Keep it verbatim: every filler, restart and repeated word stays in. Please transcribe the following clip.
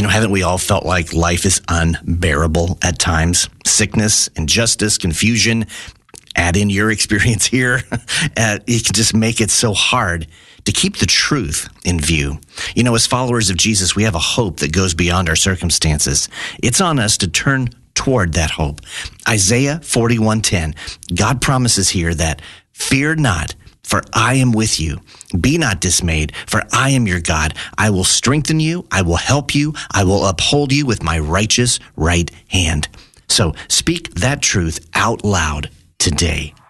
know, haven't we all felt like life is unbearable at times? Sickness, injustice, confusion, add in your experience here. uh, it can just make it so hard to keep the truth in view. You know, as followers of Jesus, we have a hope that goes beyond our circumstances. It's on us to turn toward that hope. Isaiah forty-one ten, God promises here that, fear not, for I am with you. Be not dismayed, for I am your God. I will strengthen you. I will help you. I will uphold you with my righteous right hand. So speak that truth out loud today.